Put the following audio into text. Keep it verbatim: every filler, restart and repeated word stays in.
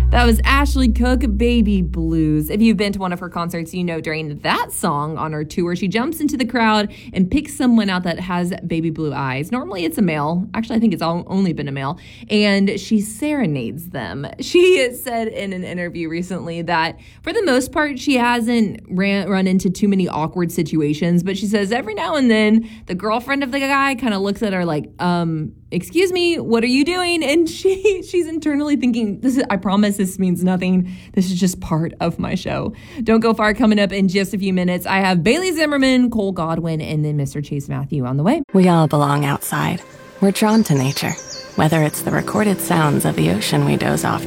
That was Ashley Cook, Baby Blues. If you've been to one of her concerts, you know during that song on her tour, she jumps into the crowd and picks someone out that has baby blue eyes. Normally it's a male. Actually, I think it's all, only been a male. And she serenades them. She said in an interview recently that for the most part, she hasn't ran, run into too many awkward situations. But she says every now and then, the girlfriend of the guy kind of looks at her like, um... excuse me, what are you doing? And she she's internally thinking, this is, I promise this means nothing. This is just part of my show. Don't go far. Coming up in just a few minutes, I have Bailey Zimmerman, Cole Godwin, and then Mister Chase Matthew on the way. We all belong outside. We're drawn to nature, whether it's the recorded sounds of the ocean we doze off